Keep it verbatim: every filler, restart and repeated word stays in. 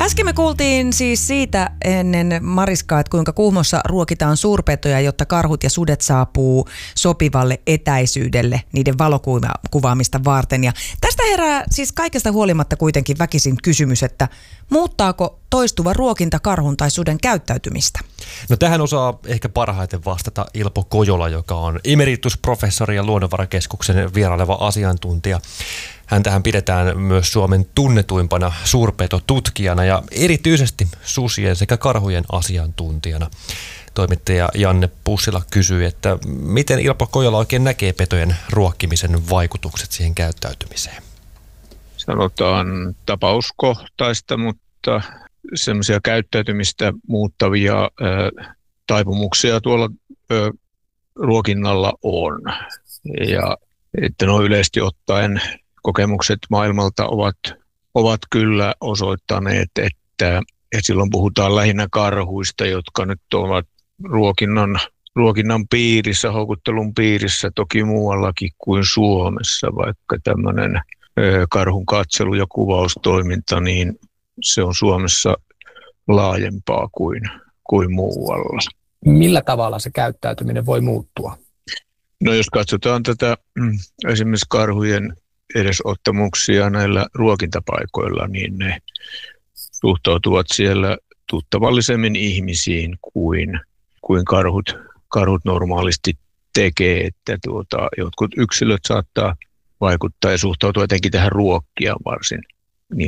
Äsken me kuultiin siis siitä ennen Mariskaa, että kuinka Kuhmossa ruokitaan suurpetoja, jotta karhut ja sudet saapuu sopivalle etäisyydelle niiden valokuvaamista varten. Ja tästä herää siis kaikesta huolimatta kuitenkin väkisin kysymys, että muuttaako toistuva ruokinta karhun tai suden käyttäytymistä? No tähän osaa ehkä parhaiten vastata Ilpo Kojola, joka on emeritusprofessori ja Luonnonvarakeskuksen vieraileva asiantuntija. Häntähän pidetään myös Suomen tunnetuimpana suurpetotutkijana ja erityisesti susien sekä karhujen asiantuntijana. Toimittaja Janne Pussila kysyi, että miten Ilpo Kojola oikein näkee petojen ruokkimisen vaikutukset siihen käyttäytymiseen? Sanotaan tapauskohtaista, mutta semmoisia käyttäytymistä muuttavia ää, taipumuksia tuolla ää, ruokinnalla on. Ja että no yleisesti ottaen kokemukset maailmalta ovat, ovat kyllä osoittaneet, että, että silloin puhutaan lähinnä karhuista, jotka nyt ovat ruokinnan, ruokinnan piirissä, houkuttelun piirissä, toki muuallakin kuin Suomessa, vaikka tämmöinen karhun katselu- ja kuvaustoiminta, niin se on Suomessa laajempaa kuin, kuin muualla. Millä tavalla se käyttäytyminen voi muuttua? No jos katsotaan tätä esimerkiksi karhujen edesottamuksia näillä ruokintapaikoilla, niin ne suhtautuvat siellä tuttavallisemmin ihmisiin kuin, kuin karhut, karhut normaalisti tekee, että tuota, jotkut yksilöt saattaa vaikuttaa ja suhtautua etenkin tähän ruokkia varsin,